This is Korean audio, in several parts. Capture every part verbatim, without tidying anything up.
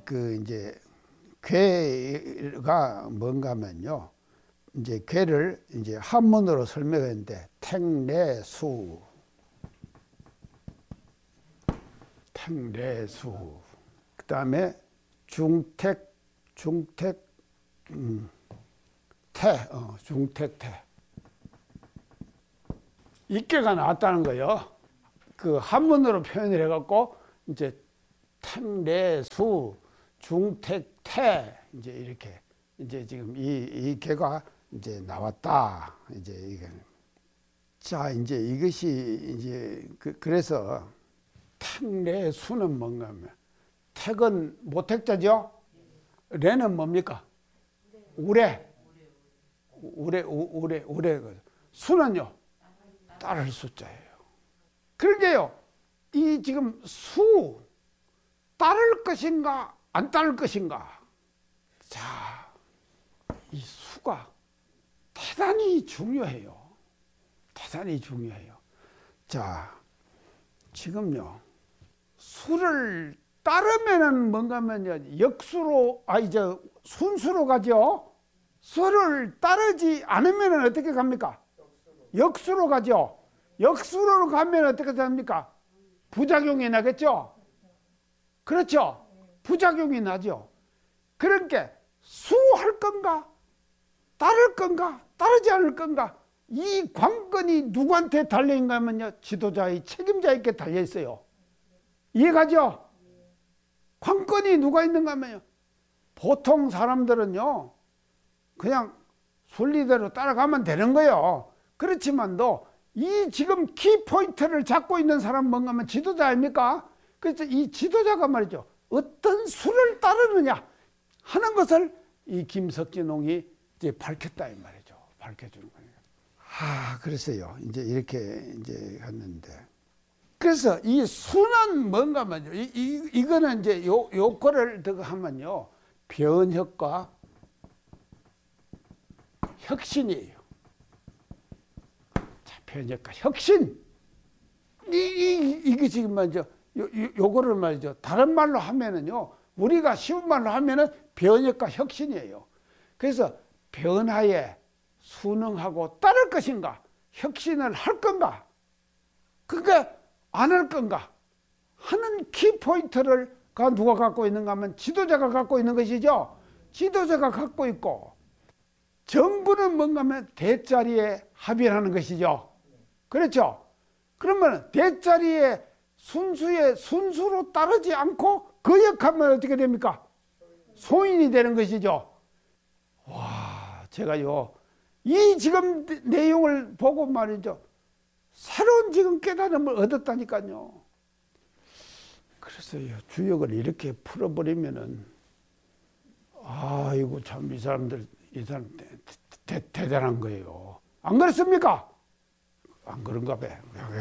그 이제 괴가 뭔가 하면요. 이제 괴를 이제 한문으로 설명했는데 택례수. 택례수. 그다음에 중택 중택 음, 태, 어, 중택태. 이께가 나왔다는 거예요. 그 한문으로 표현을 해갖고 이제 택례수, 중택태 이제 이렇게 이제 지금 이, 이 개가 이제 나왔다. 이제 이게 자 이제 이것이 이제 그 그래서 택례수는 뭔가 하면 택은 모택자죠. 레는 뭡니까? 우레. 우레, 우레, 우레. 수는요, 따를 숫자예요. 그러게요, 이 지금 수, 따를 것인가, 안 따를 것인가. 자, 이 수가 대단히 중요해요. 대단히 중요해요. 자, 지금요, 수를 따르면은 뭔가 하면요, 역수로, 아니, 저, 순수로 가죠? 수를 따르지 않으면 어떻게 갑니까? 역수로 가죠? 역수로 가면 어떻게 됩니까? 부작용이 나겠죠? 그렇죠? 부작용이 나죠? 그러니까 수할 건가? 따를 건가? 따르지 않을 건가? 이 관건이 누구한테 달려있는가 하면요, 지도자의 책임자에게 달려있어요. 이해가죠? 관건이 누가 있는가 하면요, 보통 사람들은요 그냥 순리대로 따라가면 되는 거예요. 그렇지만도 이 지금 키포인트를 잡고 있는 사람 뭔가 하면 지도자 아닙니까? 그래서 이 지도자가 말이죠, 어떤 수를 따르느냐 하는 것을 이 김석진홍이 이제 밝혔다 이 말이죠. 밝혀주는 거예요. 아, 그래서요 이제 이렇게 이제 했는데, 그래서 이 수는 뭔가 하면요, 이, 이, 이거는 이제 요, 요거를 더 하면요, 변혁과 혁신이에요. 자, 변혁과 혁신. 이, 이, 이게 지금 말이죠, 요, 요, 요거를 말이죠, 다른 말로 하면은요, 우리가 쉬운 말로 하면은 변혁과 혁신이에요. 그래서 변화에 순응하고 따를 것인가, 혁신을 할 건가, 그러니까 안 할 건가 하는 키포인트를 누가 갖고 있는가 하면 지도자가 갖고 있는 것이죠. 지도자가 갖고 있고, 정부는 뭔가 하면 대자리에 합의하는 것이죠. 그렇죠? 그러면 대자리에 순수에 순수로 따르지 않고 거역하면 어떻게 됩니까? 소인이 되는 것이죠. 와, 제가요 이 지금 내용을 보고 말이죠, 새로운 지금 깨달음을 얻었다니까요. 그래서 주역을 이렇게 풀어버리면은, 아이고, 참, 이 사람들, 이 사람 대, 대, 대단한 거예요. 안 그렇습니까? 안 그런가 봐.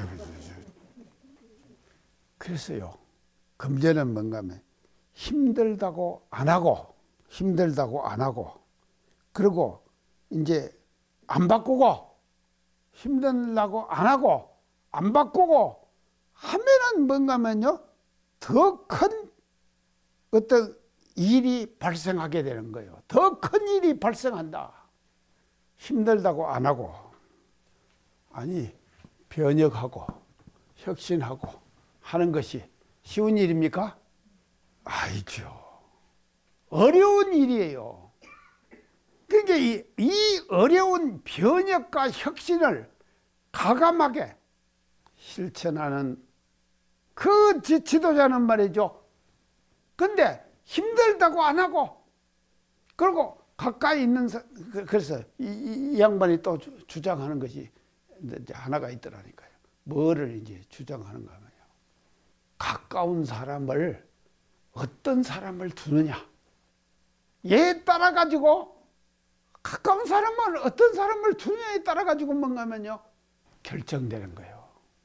그래서요, 금전은 뭔가 하면 힘들다고 안 하고, 힘들다고 안 하고, 그리고 이제 안 바꾸고, 힘들라고 안 하고 안 바꾸고 하면은 뭔가 하면요, 더 큰 어떤 일이 발생하게 되는 거예요. 더 큰 일이 발생한다. 힘들다고 안 하고, 아니, 변혁하고 혁신하고 하는 것이 쉬운 일입니까? 아니죠. 어려운 일이에요. 그러니까 이, 이 어려운 변혁과 혁신을 과감하게 실천하는 그 지, 지도자는 말이죠. 근데 힘들다고 안 하고, 그리고 가까이 있는, 그래서 이, 이, 이 양반이 또 주, 주장하는 것이 이제 하나가 있더라니까요. 뭐를 이제 주장하는가 하면요, 가까운 사람을, 어떤 사람을 두느냐, 얘에 따라 가지고, 가까운 사람을 어떤 사람을 두느냐에 따라 가지고 뭔가 하면요, 결정되는 거예요.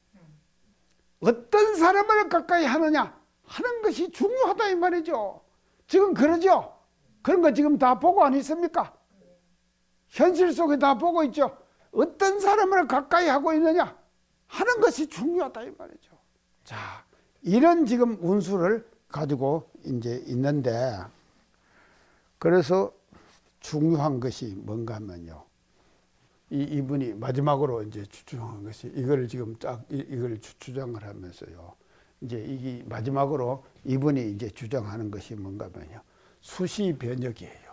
어떤 사람을 가까이 하느냐 하는 것이 중요하다 이 말이죠. 지금 그러죠? 그런 거 지금 다 보고 안 있습니까? 현실 속에 다 보고 있죠. 어떤 사람을 가까이 하고 있느냐 하는 것이 중요하다 이 말이죠. 자, 이런 지금 운수를 가지고 이제 있는데, 그래서 중요한 것이 뭔가 하면요. 이, 이분이 마지막으로 이제 주장한 것이, 이걸 지금 딱, 이, 이걸 주장을 하면서요. 이제 이게 마지막으로 이분이 이제 주장하는 것이 뭔가 하면요. 수시 변역이에요.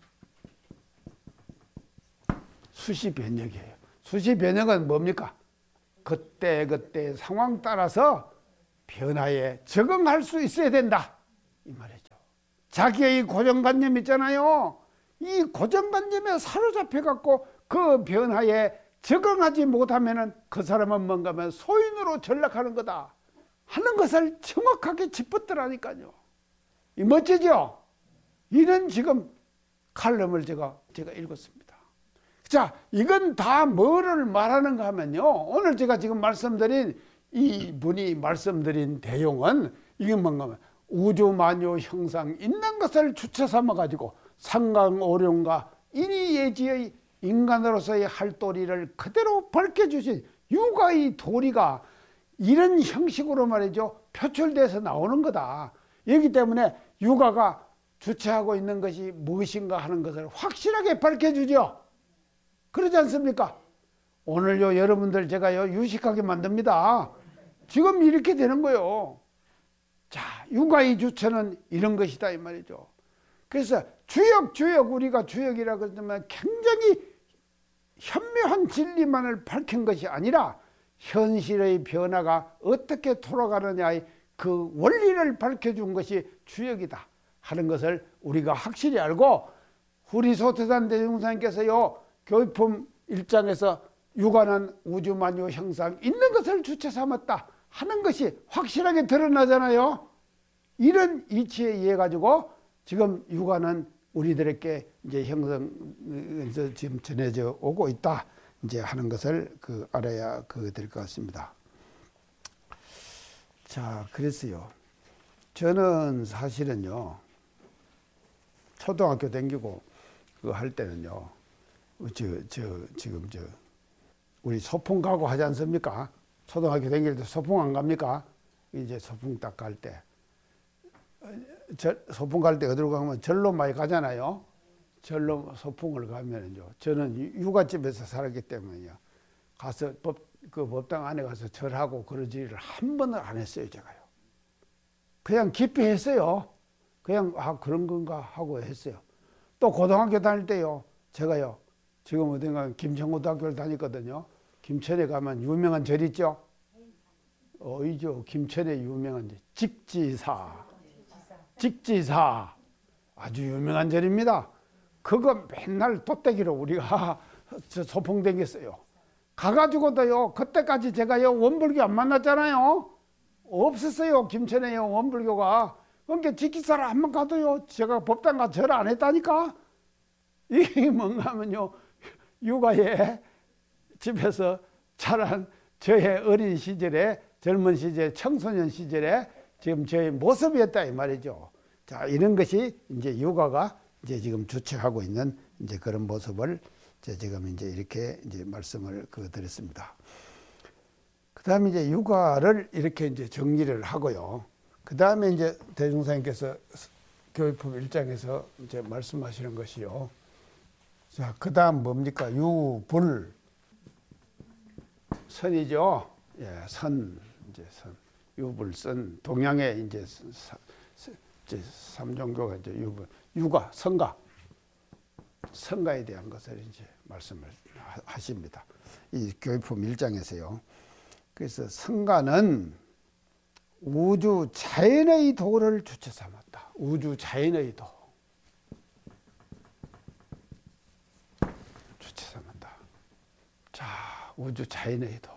수시 변역이에요. 수시 변역은 뭡니까? 그때 그때 상황 따라서 변화에 적응할 수 있어야 된다, 이 말이죠. 자기의 고정관념 있잖아요. 이 고정관념에 사로잡혀 갖고 그 변화에 적응하지 못하면은 그 사람은 뭔가 하면 소인으로 전락하는 거다 하는 것을 정확하게 짚었더라니까요. 이 멋지죠? 이런 지금 칼럼을 제가 제가 읽었습니다. 자, 이건 다 뭐를 말하는가 하면요. 오늘 제가 지금 말씀드린 이 분이 말씀드린 내용은 이게 뭔가 하면 우주만유 형상 있는 것을 주체 삼아 가지고 상강오룡과 인의예지의 인간으로서의 할 도리를 그대로 밝혀주신 육아의 도리가 이런 형식으로 말이죠. 표출돼서 나오는 거다. 여기 때문에 육아가 주체하고 있는 것이 무엇인가 하는 것을 확실하게 밝혀주죠. 그러지 않습니까? 오늘요, 여러분들 제가요, 유식하게 만듭니다. 지금 이렇게 되는 거예요. 자, 육아의 주체는 이런 것이다, 이 말이죠. 그래서 주역, 주역, 우리가 주역이라 그러면 굉장히 현묘한 진리만을 밝힌 것이 아니라 현실의 변화가 어떻게 돌아가느냐의 그 원리를 밝혀준 것이 주역이다 하는 것을 우리가 확실히 알고, 후리소태산 대종사님께서요, 교육품 일 장에서 육아는 우주만유 형상 있는 것을 주체 삼았다 하는 것이 확실하게 드러나잖아요. 이런 이치에 의해 가지고 지금 육아는 우리들에게 이제 형성에서 지금 전해져 오고 있다 이제 하는 것을 그 알아야 그 될 것 같습니다. 자, 그래서요, 저는 사실은요, 초등학교 다니고 그거 할 때는요, 저, 저, 지금 저, 우리 소풍 가고 하지 않습니까? 초등학교 다닐 때 소풍 안 갑니까? 이제 소풍 딱 갈 때. 저, 소풍 갈 때 어디로 가면 절로 많이 가잖아요. 절로 소풍을 가면은요, 저는 육아집에서 살았기 때문에요. 가서 법, 그 법당 안에 가서 절하고 그러지를 한 번을 안 했어요, 제가요. 그냥 깊이 했어요. 그냥, 아, 그런 건가 하고 했어요. 또 고등학교 다닐 때요, 제가요, 지금 어딘가 김천고등학교를 다녔거든요. 김천에 가면 유명한 절 있죠? 어이죠. 김천에 유명한 절. 직지사. 직지사. 아주 유명한 절입니다. 그거 맨날 돛대기로 우리가 소풍 댕겼어요. 가가지고도요, 그때까지 제가요, 원불교 안 만났잖아요. 없었어요. 김천에요, 원불교가. 그러니까 직지사를 한번 가도요, 제가 법당 가서 절 안 했다니까? 이게 뭔가 하면요, 육아에 집에서 자란 저의 어린 시절에, 젊은 시절에, 청소년 시절에 지금 저의 모습이었다 이 말이죠. 자, 이런 것이 이제 육아가 이제 지금 주체하고 있는 이제 그런 모습을 이제 지금 이제 이렇게 이제 말씀을 그 드렸습니다. 그 다음에 이제 육아를 이렇게 이제 정리를 하고요. 그 다음에 이제 대종사님께서 교육품 일 장에서 이제 말씀하시는 것이요. 자, 그 다음 뭡니까? 유불. 선이죠. 예, 선. 이제 선. 유불선. 동양의 이제, 사, 이제 삼종교가 이제 유불. 육아, 성가. 성가에 대한 것을 이제 말씀을 하십니다. 이 교육품 일 장에서요. 그래서 성가는 우주 자연의 도를 주체 삼았다. 우주 자연의 도. 주체 삼았다. 자, 우주 자연의 도.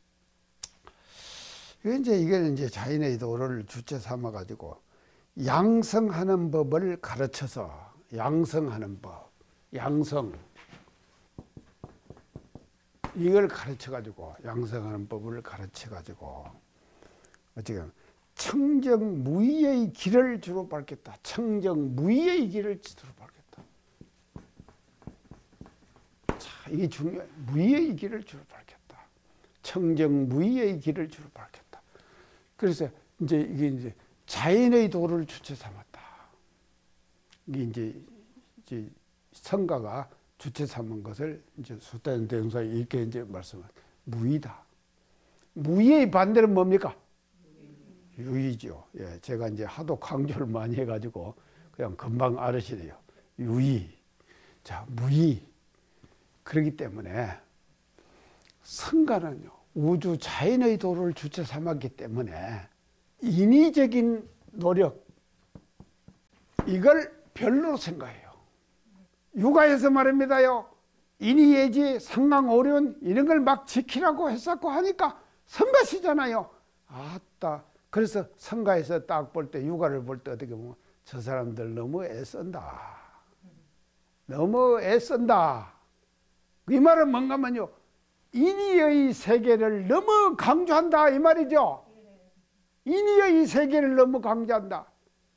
이제 이게 이제 자연의 도를 주체 삼아 가지고 양성하는 법을 가르쳐서, 양성하는 법, 양성. 이걸 가르쳐 가지고, 양성하는 법을 가르쳐 가지고 지금 청정 무의의 길을 주로 밝혔다. 청정 무의의 길을 주로 밝혔다. 자, 이게 중요해. 무의의 길을 주로 밝혔다. 청정 무의의 길을 주로 밝혔다. 그래서 이제 이게 이제 자연의 도를 주체 삼았다. 이게 이제, 이제 성가가 주체 삼은 것을 이제 수다연 대명사에 이렇게 이제 말씀을 무의다. 무의의 반대는 뭡니까? 유의죠. 예, 제가 이제 하도 강조를 많이 해가지고 그냥 금방 알으시네요. 유의. 자, 무의. 그렇기 때문에 성가는요, 우주 자연의 도를 주체 삼았기 때문에 인위적인 노력, 이걸 별로 생각해요. 육아에서 말입니다요, 인의예지, 상강오륜 이런 걸 막 지키라고 했었고 하니까 성가시잖아요. 아따. 그래서 성가에서 딱 볼 때, 육아를 볼 때 어떻게 보면 저 사람들 너무 애쓴다. 너무 애쓴다. 이 말은 뭔가 하면요, 인의의 세계를 너무 강조한다 이 말이죠. 인의의 세계를 너무 강조한다.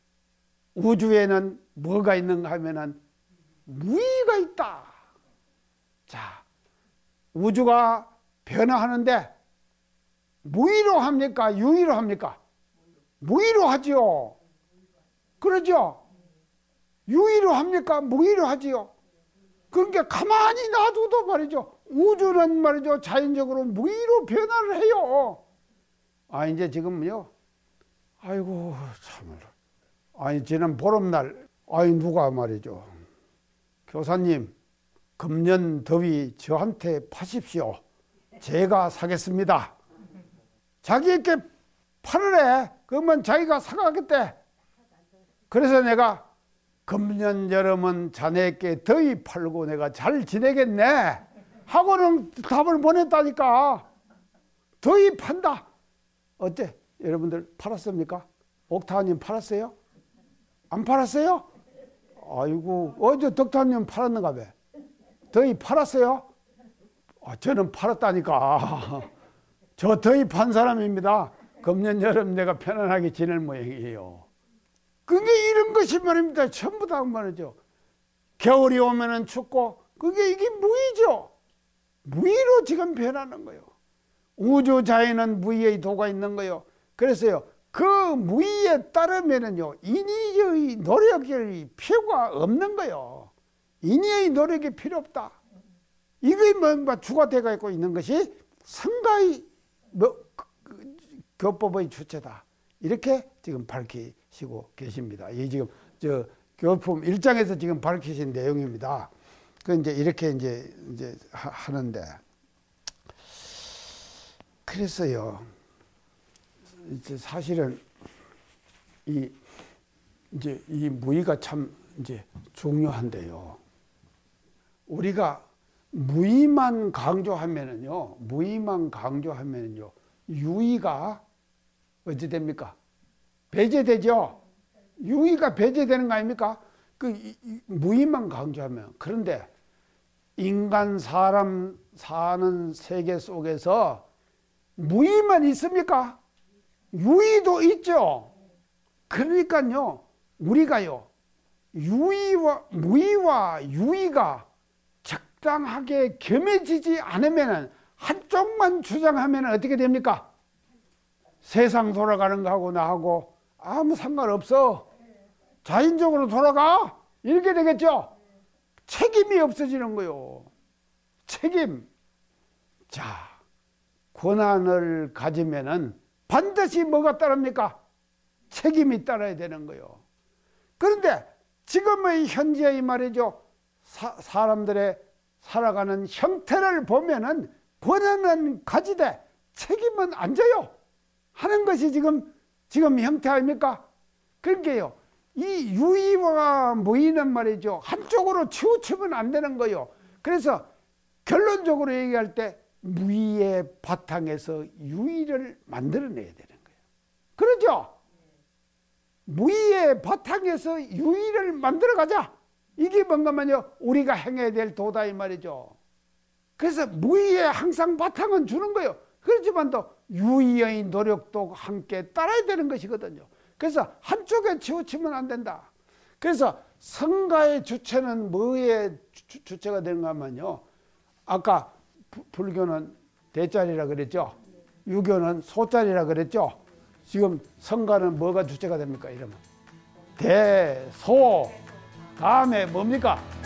우주에는 뭐가 있는가 하면은 무의가 있다. 자, 우주가 변화하는데 무의로 합니까? 유의로 합니까? 무의로 하지요. 그러죠? 유의로 합니까? 무의로 하지요. 그러니까 가만히 놔둬도 말이죠, 우주는 말이죠, 자연적으로 무의로 변화를 해요. 아, 이제 지금요, 아이고 참을, 아니 지난 보름날, 아이 누가 말이죠, 교사님 금년 더위 저한테 파십시오. 제가 사겠습니다. 자기에게 팔으래. 그러면 자기가 사가겠대. 그래서 내가 금년 여름은 자네께 더위 팔고 내가 잘 지내겠네 하고는 답을 보냈다니까. 더위 판다. 어때? 여러분들 팔았습니까? 옥타님 팔았어요? 안 팔았어요? 아이고, 어제 덕타님 팔았는가 봐. 더위 팔았어요? 아, 저는 팔았다니까. 저 더위 판 사람입니다. 금년 여름 내가 편안하게 지낼 모양이에요. 그게 이런 것이 말입니다. 전부 다 말이죠. 겨울이 오면은 춥고, 그게 이게 무의죠. 무의로 지금 변하는 거예요. 우주 자연은 무의의 도가 있는 거예요. 그래서요, 그 무의에 따르면은요, 인위의 노력이 필요가 없는 거예요. 인위의 노력이 필요 없다. 이게 뭐 주가 되어 있고 있는 것이 성가의 뭐, 교법의 주체다. 이렇게 지금 밝히시고 계십니다. 이 지금 저 교품 일 장에서 지금 밝히신 내용입니다. 그 이제 이렇게 이제 이제 하는데, 그래서요, 이제 사실은 이 이제 이 무의가 참 이제 중요한데요. 우리가 무의만 강조하면은요, 무의만 강조하면은요, 유의가 어찌 됩니까? 배제되죠. 유의가 배제되는 거 아닙니까? 그 이, 이, 무의만 강조하면. 그런데 인간 사람 사는 세계 속에서 무의만 있습니까? 유의도 있죠. 그러니까요, 우리가요, 유의와 무의와 유의가 적당하게 겸해지지 않으면, 한쪽만 주장하면 어떻게 됩니까? 세상 돌아가는 거하고 나하고 아무 상관없어. 자연적으로 돌아가. 이렇게 되겠죠. 책임이 없어지는 거요. 책임. 자, 권한을 가지면은 반드시 뭐가 따릅니까? 책임이 따라야 되는 거요. 그런데 지금의 현재의 말이죠, 사, 사람들의 살아가는 형태를 보면은 권한은 가지되 책임은 안 져요 하는 것이 지금 지금 형태 아닙니까? 그러니까요, 이 유의와 무의는 말이죠, 한쪽으로 치우치면 안 되는 거예요. 그래서 결론적으로 얘기할 때 무의의 바탕에서 유의를 만들어내야 되는 거예요. 그러죠? 무의의 바탕에서 유의를 만들어가자. 이게 뭔가면요, 우리가 행해야 될 도다 이 말이죠. 그래서 무의에 항상 바탕은 주는 거예요. 그렇지만 또 유의의 노력도 함께 따라야 되는 것이거든요. 그래서 한쪽에 치우치면 안 된다. 그래서 성가의 주체는 뭐의 주, 주체가 되는가 하면요, 아까 부, 불교는 대자리라 그랬죠. 유교는 소자리라 그랬죠. 지금 성가는 뭐가 주체가 됩니까? 이러면 대소 다음에 뭡니까?